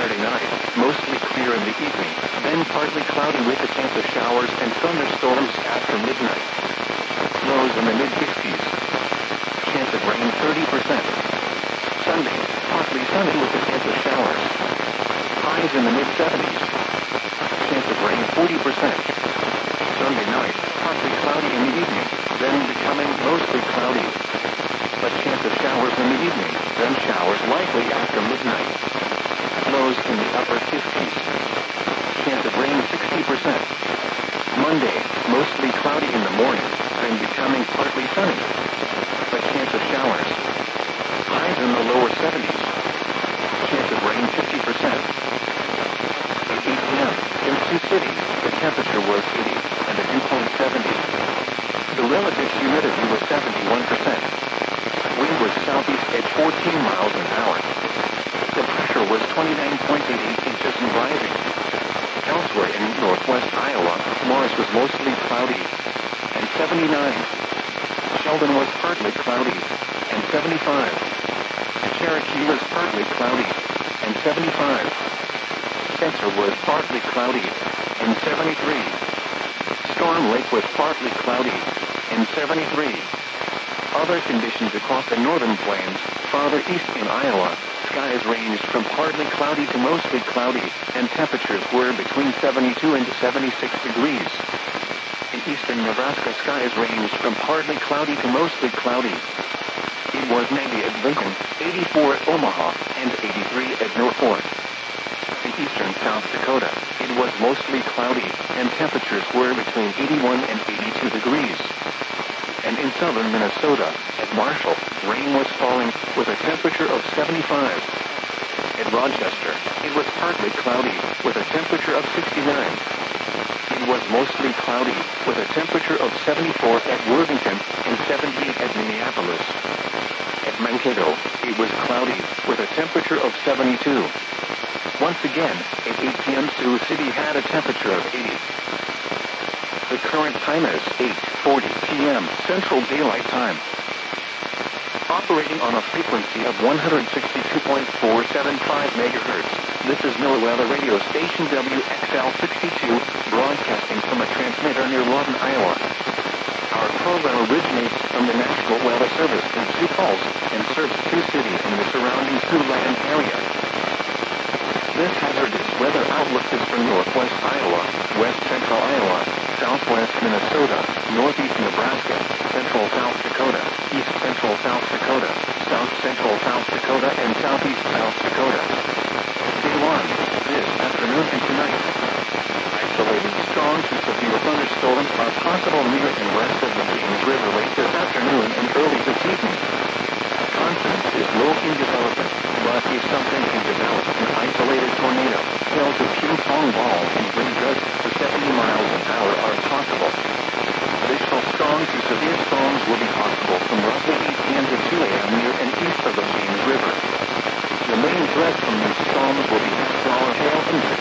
Saturday night, mostly clear in the evening, then partly cloudy with a chance of showers and thunderstorms after midnight. Lows in the mid-60s. Chance of rain 30%. Sunday, partly sunny with a chance of showers. Highs in the mid-70s. Chance of rain 40%. Sunday night, partly cloudy in the evening, then becoming mostly cloudy. But chance of showers in the evening, then showers likely after midnight. Lows in the upper 50s. Chance of rain 60%. Monday, mostly cloudy in the morning, then becoming partly sunny. But chance of showers. Highs in the lower 70s. Chance of rain 50%. At 8 p.m., in Sioux City, the temperature was 80, and the dew point 70. The relative humidity was 71%. Wind was southeast at 14 miles an hour. The pressure was 29.88 inches and rising. Elsewhere in northwest Iowa, Morris was mostly cloudy, and 79. Sheldon was partly cloudy, and 75. Cherokee was partly cloudy, and 75. Spencer was partly cloudy, and 73. Storm Lake was partly cloudy, and 73. Other conditions across the northern plains, farther east in Iowa, skies ranged from partly cloudy to mostly cloudy, and temperatures were between 72 and 76 degrees. In eastern Nebraska, skies ranged from partly cloudy to mostly cloudy. It was 90 at Lincoln, 84 at Omaha, and 83 at North Fork. In eastern South Dakota, it was mostly cloudy, and temperatures were between 81 and 82 degrees. And in southern Minnesota, at Marshall, rain was falling with a temperature of 75. At Rochester, it was partly cloudy with a temperature of 69. It was mostly cloudy with a temperature of 74 at Worthington and 78 at Minneapolis. At Mankato, it was cloudy with a temperature of 72. Once again, at 8 p.m. Sioux City had a temperature of 80. The current time is 8:40 p.m. Central Daylight Time. Operating on a frequency of 162.475 megahertz, this is NOAA Radio Station WXL62, broadcasting from a transmitter near Lawton, Iowa. Our program originates from the National Weather Service in Sioux Falls and serves Sioux City and the surrounding Siouxland area. This hazardous weather outlook is for northwest Iowa, west central Iowa, southwest Minnesota, northeast Nebraska, central South Dakota, east central South Dakota, south central South Dakota, and southeast South Dakota. Day 1, this afternoon and tonight. Isolated strong to severe thunderstorms are possible near and west of the James River late this afternoon and early this evening. Confidence is low in development, but if something can develop, an isolated tornado, hail to ping-pong balls and wind gusts to 70 miles an hour are possible. Additional strong to severe storms will be possible from roughly 8 p.m. to 2 a.m. near and east of the James River. The main threat from these storms will be smaller hail and